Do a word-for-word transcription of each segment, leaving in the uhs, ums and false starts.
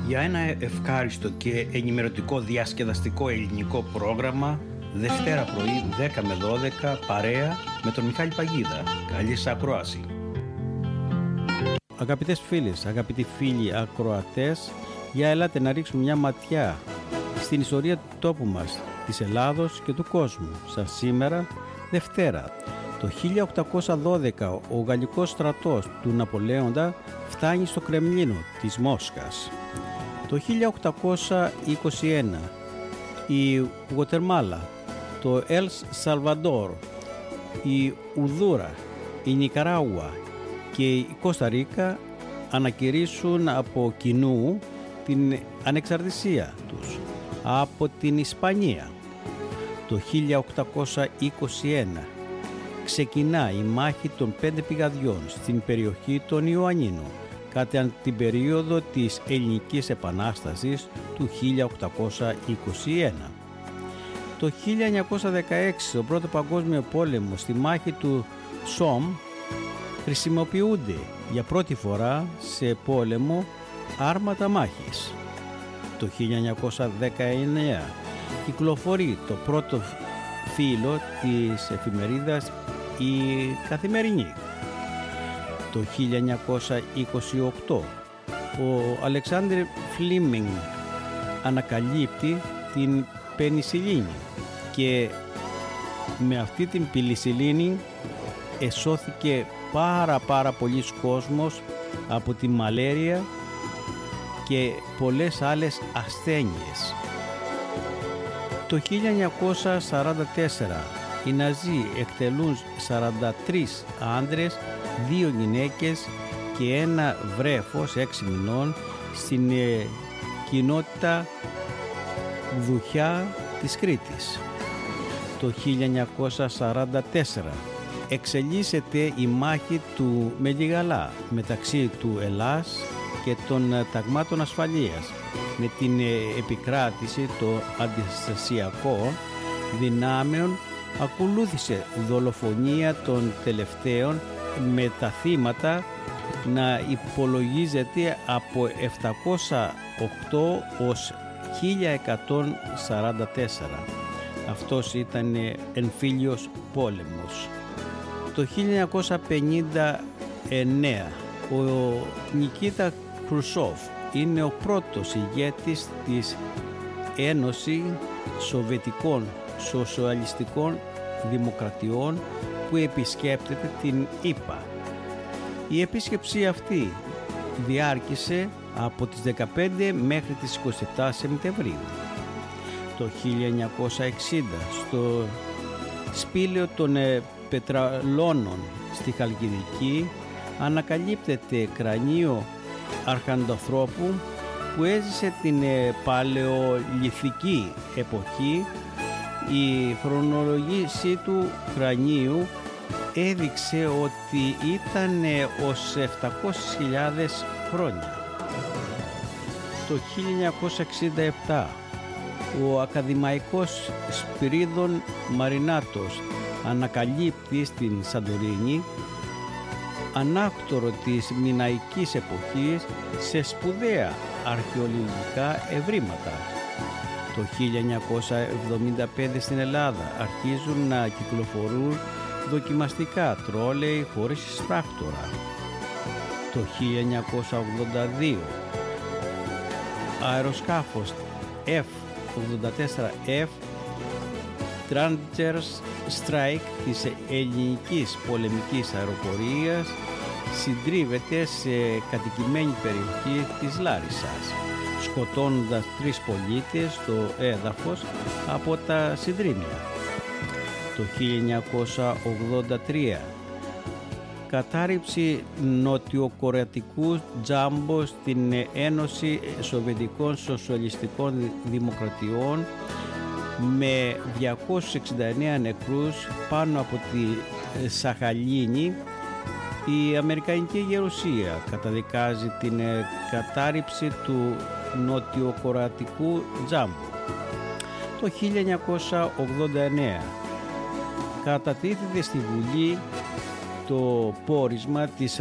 Για ένα ευχάριστο και ενημερωτικό διασκεδαστικό ελληνικό πρόγραμμα Δευτέρα πρωί δέκα με δώδεκα παρέα με τον Μιχάλη Παγίδα. Καλή σας ακρόαση. Αγαπητές φίλες, αγαπητοί φίλοι ακροατές, για ελάτε να ρίξουμε μια ματιά στην ιστορία του τόπου μας, της Ελλάδος και του κόσμου. Σαν σήμερα, Δευτέρα. Το χίλια οκτακόσια δώδεκα ο γαλλικός στρατός του Ναπολέοντα φτάνει στο Κρεμλίνο της Μόσχας. Το χίλια οκτακόσια είκοσι ένα η Γουατεμάλα, το Ελ Σαλβαντόρ, η Ουδούρα, η Νικαράγουα και η Κώστα Ρίκα ανακηρύσσουν από κοινού την ανεξαρτησία τους από την Ισπανία. Το χίλια οκτακόσια είκοσι ένα ξεκινά η μάχη των πέντε πηγαδιών στην περιοχή των Ιωαννίνων κατά την περίοδο της Ελληνικής Επανάστασης του χίλια οκτακόσια είκοσι ένα. Το χίλια εννιακόσια δεκαέξι, στο Πρώτο Παγκόσμιο Πόλεμο, στη μάχη του Σόμ, χρησιμοποιούνται για πρώτη φορά σε πόλεμο άρματα μάχης. Το χίλια εννιακόσια δεκαεννέα κυκλοφορεί το πρώτο φύλλο της εφημερίδας «Η Καθημερινή». Το χίλια εννιακόσια είκοσι οκτώ ο Αλεξάνδρ Φλέμινγκ ανακαλύπτει την πενισιλίνη και με αυτή την πενισιλίνη εσώθηκε πάρα πάρα πολλοί κόσμος από τη μαλέρια και πολλές άλλες ασθένειες. Το χίλια εννιακόσια σαράντα τέσσερα οι Ναζί εκτελούν σαράντα τρεις άντρες, δύο γυναίκες και ένα βρέφος έξι μηνών στην ε, κοινότητα Βουχιά της Κρήτης. Το χίλια εννιακόσια σαράντα τέσσερα εξελίσσεται η μάχη του Μελιγαλά μεταξύ του Ελλάς και των ταγμάτων ασφαλείας με την επικράτηση των αντιστασιακών δυνάμεων. Ακολούθησε δολοφονία των τελευταίων με τα θύματα να υπολογίζεται από επτακόσια οκτώ ως χίλια εκατόν σαράντα τέσσερα. Αυτός ήταν εμφύλιος πόλεμος. Το χίλια εννιακόσια πενήντα εννέα ο Νικίτα Χρουσόφ είναι ο πρώτος ηγέτης της Ένωσης Σοβιετικών Σοσιαλιστικών Δημοκρατιών που επισκέπτεται την ΗΠΑ. Η επίσκεψη αυτή διάρκησε από τις δεκαπέντε μέχρι τις είκοσι επτά Σεπτεμβρίου. Το χίλια εννιακόσια εξήντα στο σπήλαιο των Πετραλώνων στη Χαλκιδική ανακαλύπτεται κρανίο αρχαντανθρώπου που έζησε την παλαιολιθική εποχή. Η χρονολογήση του κρανίου έδειξε ότι ήταν ως επτακόσιες χιλιάδες χρόνια. Το χίλια εννιακόσια εξήντα επτά ο ακαδημαϊκός Σπυρίδων Μαρινάτος ανακαλύπτει στην Σαντορίνη ανάκτορο της μιναϊκής εποχής σε σπουδαία αρχαιολογικά ευρήματα. Το χίλια εννιακόσια εβδομήντα πέντε στην Ελλάδα αρχίζουν να κυκλοφορούν δοκιμαστικά τρόλεϊ χωρίς σπράκτορα. Το χίλια εννιακόσια ογδόντα δύο αεροσκάφος εφ ογδόντα τέσσερα εφ Rangers Strike της ελληνικής πολεμικής αεροπορίας συντρίβεται σε κατοικημένη περιοχή της Λάρισσας, σκοτώνοντας τρεις πολίτες στο έδαφος από τα συντρίμμια. Το χίλια εννιακόσια ογδόντα τρία κατάρριψη νοτιοκορεατικού τζάμπο στην Ένωση Σοβιετικών Σοσιαλιστικών Δημοκρατιών με διακόσιους εξήντα εννέα νεκρούς πάνω από τη Σαχαλίνη. Η Αμερικανική Γερουσία καταδικάζει την κατάρριψη του νοτιοκορεατικού τζάμπου. Το χίλια εννιακόσια ογδόντα εννέα κατατίθεται στη Βουλή το πόρισμα της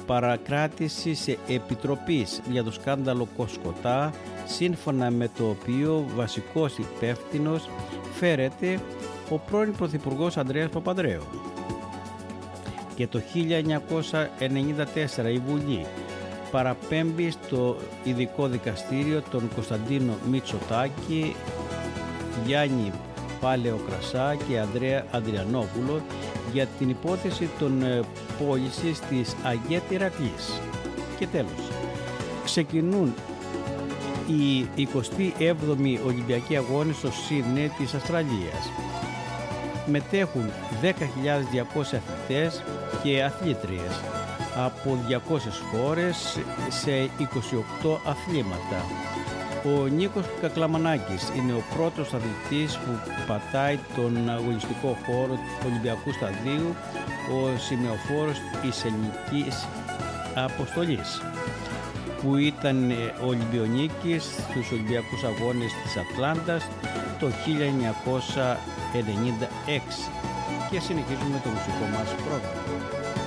παρακράτησης επιτροπής για το σκάνδαλο Κοσκοτά, σύμφωνα με το οποίο βασικός υπεύθυνος φέρεται ο πρώην Πρωθυπουργός Ανδρέας Παπανδρέου. Και το χίλια εννιακόσια ενενήντα τέσσερα η Βουλή παραπέμπει στο ειδικό δικαστήριο τον Κωνσταντίνο Μητσοτάκη, Γιάννη Παλαιοκρασά και Ανδρέα Ανδριανόπουλο για την υπόθεση των πώλησης της ΑΓΕΤ Ηρακλής. Και τέλος, ξεκινούν οι εικοστοί έβδομοι Ολυμπιακοί Αγώνες στο Σίδνεϊ της Αυστραλίας. Μετέχουν δέκα χιλιάδες διακόσιοι αθλητές και αθλήτριες από διακόσιες χώρες σε είκοσι οκτώ αθλήματα. Ο Νίκος Κακλαμανάκης είναι ο πρώτος αθλητής που πατάει τον αγωνιστικό χώρο του Ολυμπιακού Σταδίου, ο σημεοφόρος της ελληνικής αποστολής, που ήταν Ολυμπιονίκης στους Ολυμπιακούς Αγώνες της Ατλάντας το χίλια εννιακόσια ενενήντα έξι. Και συνεχίζουμε το μουσικό μας πρόγραμμα.